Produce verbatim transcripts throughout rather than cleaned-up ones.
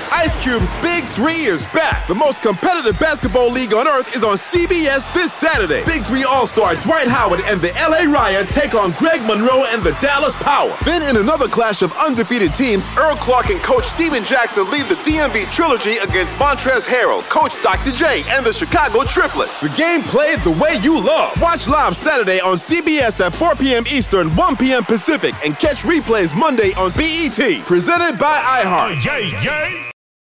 Ice Cube's Big Three is back. The most competitive basketball league on earth is on C B S this Saturday. Big Three All-Star Dwight Howard and the L A Riot take on Greg Monroe and the Dallas Power. Then in another clash of undefeated teams, Earl Clark and Coach Steven Jackson lead the D M V Trilogy against Montrezl Harrell, Coach Doctor J, and the Chicago Triplets. The game played the way you love. Watch live Saturday on C B S at four p.m. Eastern, one p.m. Pacific, and catch replays Monday on B E T. Presented by iHeart. Yay, yay.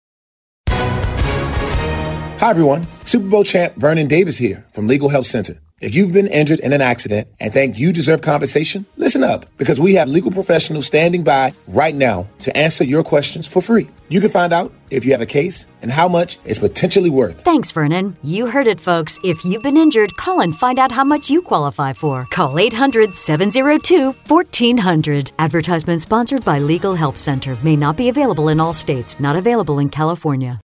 Hi, everyone. Super Bowl champ Vernon Davis here from Legal Help Center. If you've been injured in an accident and think you deserve compensation, listen up, because we have legal professionals standing by right now to answer your questions for free. You can find out if you have a case and how much it's potentially worth. Thanks, Vernon. You heard it, folks. If you've been injured, call and find out how much you qualify for. Call eight hundred, seven oh two, one four zero zero. Advertisement sponsored by Legal Help Center. May not be available in all states. Not available in California.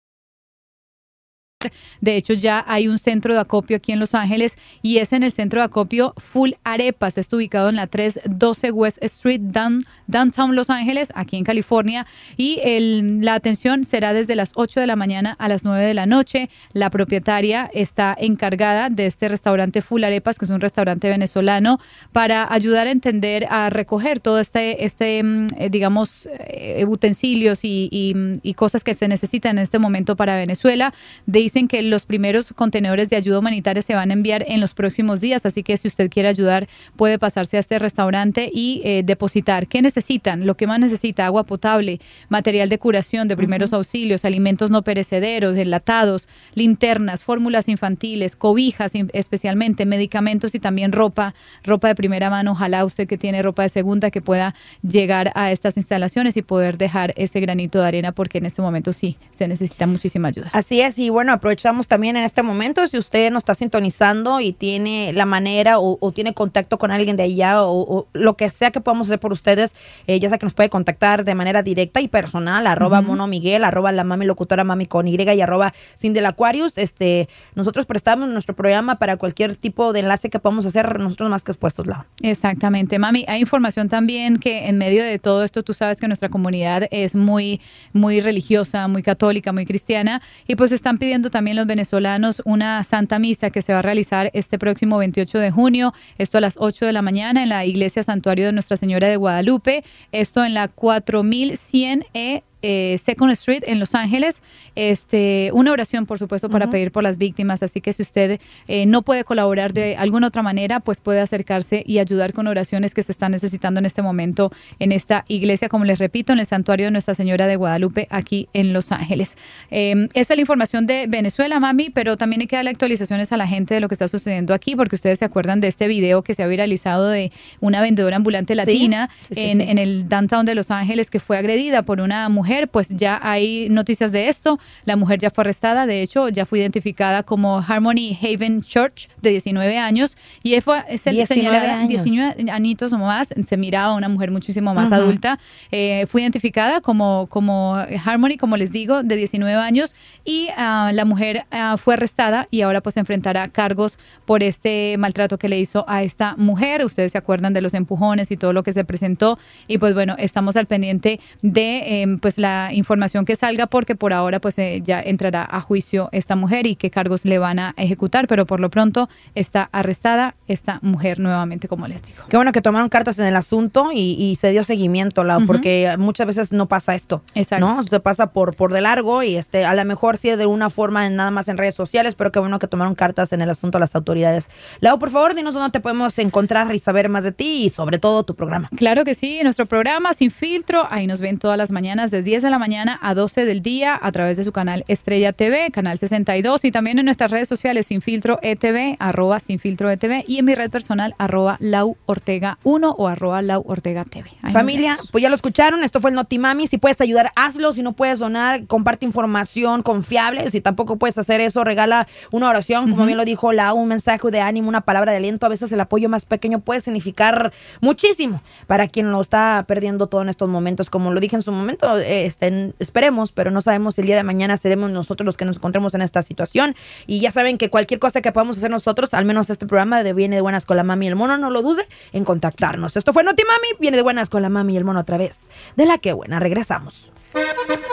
De hecho, ya hay un centro de acopio aquí en Los Ángeles y es en el centro de acopio Full Arepas. Está ubicado en la trescientos doce West Street, down, Downtown Los Ángeles, aquí en California. Y el, la atención será desde las ocho de la mañana a las nueve de la noche. La propietaria está encargada de este restaurante Full Arepas, que es un restaurante venezolano, para ayudar a entender, a recoger todo este, este eh, digamos, eh, utensilios y, y, y cosas que se necesitan en este momento para Venezuela. De Dicen que los primeros contenedores de ayuda humanitaria se van a enviar en los próximos días, así que si usted quiere ayudar, puede pasarse a este restaurante y eh, depositar. ¿Qué necesitan? Lo que más necesita: agua potable, material de curación, de primeros uh-huh. auxilios, alimentos no perecederos, enlatados, linternas, fórmulas infantiles, cobijas especialmente, medicamentos y también ropa, ropa de primera mano. Ojalá usted que tiene ropa de segunda que pueda llegar a estas instalaciones y poder dejar ese granito de arena, porque en este momento sí se necesita muchísima ayuda. Así es, y bueno, aprovechamos también en este momento, si usted nos está sintonizando y tiene la manera o, o tiene contacto con alguien de allá o, o lo que sea que podamos hacer por ustedes, eh, ya sea que nos puede contactar de manera directa y personal, arroba uh-huh. Mono Miguel, arroba la mami locutora mami con Y y arroba Cindy Aquarius. Este, nosotros prestamos nuestro programa para cualquier tipo de enlace que podamos hacer, nosotros más que expuestos, Laura. Exactamente, mami. Hay información también que en medio de todo esto, tú sabes que nuestra comunidad es muy, muy religiosa, muy católica, muy cristiana, y pues están pidiendo también los venezolanos una Santa Misa que se va a realizar este próximo veintiocho de junio, esto a las ocho de la mañana en la Iglesia Santuario de Nuestra Señora de Guadalupe, esto en la cuatro mil cien E Eh, Second Street en Los Ángeles. Este, una oración, por supuesto, para uh-huh. pedir por las víctimas, así que si usted eh, no puede colaborar de alguna otra manera, pues puede acercarse y ayudar con oraciones que se están necesitando en este momento en esta iglesia, como les repito, en el Santuario de Nuestra Señora de Guadalupe, aquí en Los Ángeles. Eh, esa es la información de Venezuela, mami, pero también hay que darle actualizaciones a la gente de lo que está sucediendo aquí, porque ustedes se acuerdan de este video que se ha viralizado de una vendedora ambulante latina sí, sí, sí, en, sí. en el downtown de Los Ángeles, que fue agredida por una mujer. Pues ya hay noticias de esto. La mujer ya fue arrestada, de hecho ya fue identificada como Harmony Haven Church, de diecinueve años, y fue señalada diecinueve añitos o más, se miraba una mujer muchísimo más uh-huh. adulta. Eh, fue identificada como, como Harmony, como les digo, de diecinueve años, y uh, la mujer uh, fue arrestada y ahora pues enfrentará cargos por este maltrato que le hizo a esta mujer. Ustedes se acuerdan de los empujones y todo lo que se presentó, y pues bueno, estamos al pendiente de eh, pues la información que salga, porque por ahora pues eh, ya entrará a juicio esta mujer y qué cargos le van a ejecutar, pero por lo pronto está arrestada esta mujer nuevamente, como les digo. Qué bueno que tomaron cartas en el asunto y, y se dio seguimiento, Lau, uh-huh. porque muchas veces no pasa esto. Exacto. ¿No? Se pasa por, por de largo y este, a lo mejor sí de una forma nada más en redes sociales, pero qué bueno que tomaron cartas en el asunto las autoridades. Lau, por favor, dinos dónde te podemos encontrar y saber más de ti y sobre todo tu programa. Claro que sí, nuestro programa Sin Filtro, ahí nos ven todas las mañanas desde diez de la mañana a doce del día a través de su canal Estrella T V, canal sesenta y dos, y también en nuestras redes sociales Sin Filtro E T V, arroba Sin Filtro E T V, y en mi red personal arroba Lau Ortega uno o arroba Lau Ortega T V. Ahí Familia, pues ya lo escucharon, esto fue el Notimami. Si puedes ayudar, hazlo. Si no puedes donar, comparte información confiable. Si tampoco puedes hacer eso, regala una oración, como uh-huh. bien lo dijo Lau, un mensaje de ánimo, una palabra de aliento. A veces el apoyo más pequeño puede significar muchísimo para quien lo está perdiendo todo en estos momentos. Como lo dije en su momento, este, esperemos, pero no sabemos si el día de mañana seremos nosotros los que nos encontremos en esta situación. Y ya saben que cualquier cosa que podamos hacer nosotros, al menos este programa de Viene de Buenas con la Mami y el Mono, no lo dude en contactarnos. Esto fue Notimami, Viene de Buenas con la Mami y el Mono, otra vez. De la que buena, regresamos.